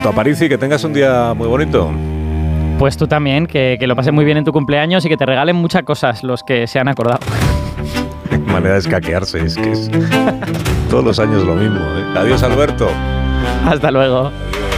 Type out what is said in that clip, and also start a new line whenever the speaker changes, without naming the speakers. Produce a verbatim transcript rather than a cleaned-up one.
Aparici, que tengas un día muy bonito.
Pues tú también, que, que lo pases muy bien en tu cumpleaños y que te regalen muchas cosas los que se han acordado.
Manera de escaquearse, es que es todos los años lo mismo, ¿eh? Adiós, Alberto.
Hasta luego.
Adiós.